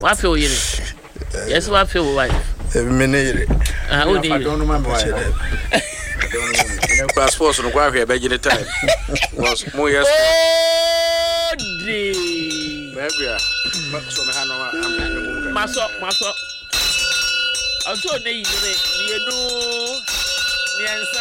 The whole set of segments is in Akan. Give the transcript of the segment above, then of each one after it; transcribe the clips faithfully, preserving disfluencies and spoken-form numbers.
What feel you? Yes, what feel wife? Me neither. I don't know my wife. Passports no kwa hwe be gine time was mo yes oh di baby ah so me ha no am maso maso also ne yi ne ye no miensa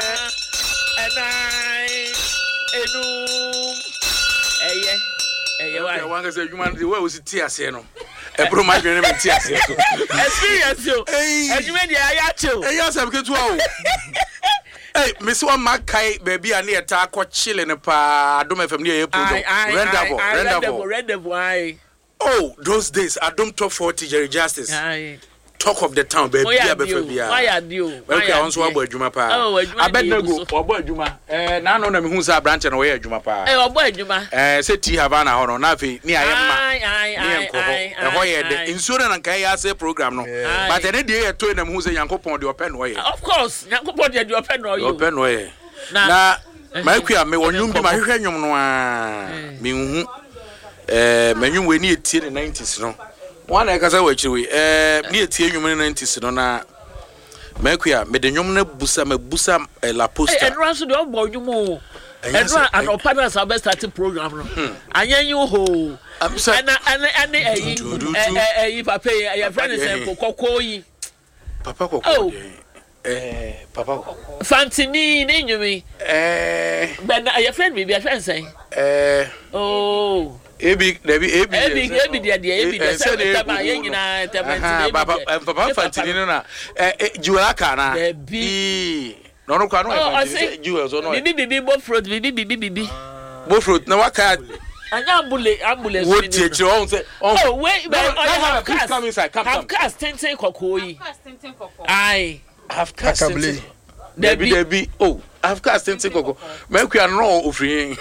enai enu eye eye why one ka say human the way we see ase no e pro ma dwene me ti ase so experience yo ejime dia ya chill e ya sam ketu o hey, Miss One Makai, baby, I near Taco chilling a pa, Adom F M near program. Rendezvous, rendezvous, rendezvous. Oh, those days, Adom top forty Jerry Justice. Aye. Talk of the town, baby. Why are you? Okay, I want to work Juma pa. Oh, I bet no go. Or boy Juma. Eh, now no me who's a branch and away Juma pa. Eh, or boy Juma. Eh, say T Havana or Nafi near Aye, aye, aye, aye. And why the insurance and Kaya say program no. But any day to them who's a young couple on the open way. Of course, young couple on the open way. Open way. Now, my queer me when you be my hanyum no. Me eh, me you we need in the nineties no. One I can say what you eh near T U in nineties no na Mekuya me de nyom na busa me busa la posta and run to the boy you mo and run and our partners have started program no anya you ho and and and eh eh papa your friend is kokoko yi papa kokoko eh papa Fantini ni nyumi eh but your friend be your friend say eh oh Ebi, Ebi, Ebi, Ebi, Ebi, dia dia, Ebi, dia. Saya tema, yang ina tema. Papa, Papa Fantini na. Eh, jual kana. Ebi. Nono kanu. Oh, jual so no. Bibi, bibi, both fruit, bibi, bibi, bibi. Both fruit. Na waka. Anya ambulance, ambulance. What teacher? Oh, say. Oh, wait, but I have cast. Come inside. Come, come. Have cast ten ten kokoi. Have cast ten ten kokoi. Aye. Have cast ten ten. Debi, Debi. Oh, have cast ten ten kokoi. Make we are no offering.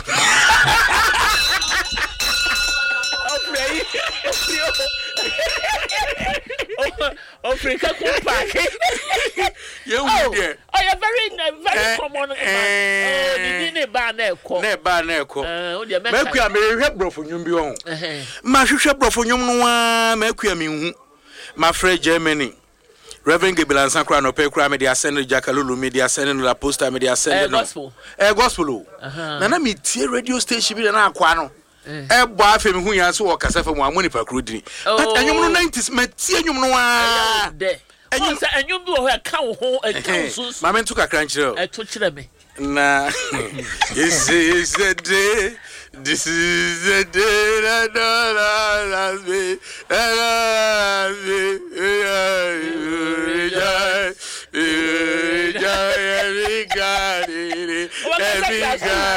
Africa Park. You oh, there. Oh, you're very, very common. Oh, you didn't ban there. Ne ban there. Make we are very helpful for you. My future bro for you. Make we are me. My friend Germany. Reverend Gabriel Sankra no pay crime media send Jackalulu media send la posta media send gospel. Eh gospel. Nana me tie radio station bi na akwa no. Eh bo afem hu yan so okasa fam amoni pa krudini. But enyum no nineties me tie enyum no wa. Enyum sa enyum bi wo ho ka wo ho aka so. Ma me ntu kakra nchire. Eh to kire me. Na this is the day. This is the day that God has made. Every God, every God.